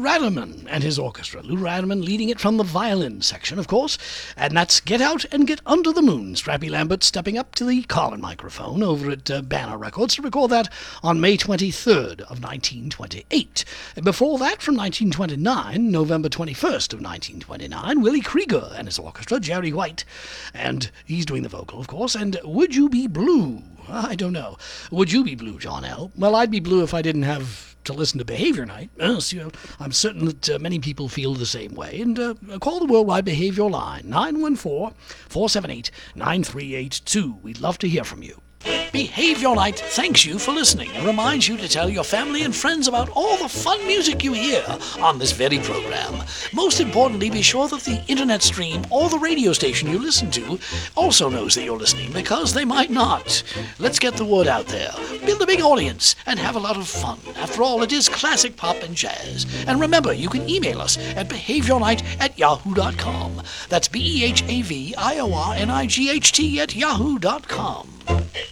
Ratterman and his orchestra. Lou Ratterman leading it from the violin section, of course. And that's Get Out and Get Under the Moon. Scrappy Lambert stepping up to the Carlin microphone over at Banner Records to record that on May 23rd of 1928. And before that, from 1929, November 21st of 1929, Willie Krieger and his orchestra, Jerry White, and he's doing the vocal, of course, and Would You Be Blue? I don't know. Would you be blue, John L.? Well, I'd be blue if I didn't have to listen to Behavior Night. Yes, I'm certain that many people feel the same way. And call the Worldwide Behavior line, 914-478-9382. We'd love to hear from you. Behavior Night thanks you for listening and reminds you to tell your family and friends about all the fun music you hear on this very program. Most importantly, be sure that the internet stream or the radio station you listen to also knows that you're listening, because they might not. Let's get the word out there, build a big audience, and have a lot of fun. After all, it is classic pop and jazz. And remember, you can email us at behaviornight@yahoo.com. That's BEHAVIORNIGHT@yahoo.com.